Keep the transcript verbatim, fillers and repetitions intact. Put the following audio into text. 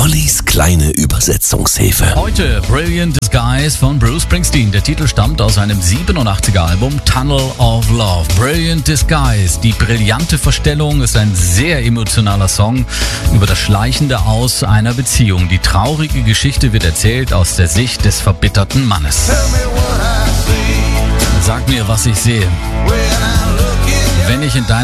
Ollis kleine Übersetzungshilfe. Heute Brilliant Disguise von Bruce Springsteen. Der Titel stammt aus seinem siebenundachtziger Album Tunnel of Love. Brilliant Disguise, die brillante Verstellung, ist ein sehr emotionaler Song über das Schleichende aus einer Beziehung. Die traurige Geschichte wird erzählt aus der Sicht des verbitterten Mannes. Sag mir, was ich sehe. Wenn ich in deiner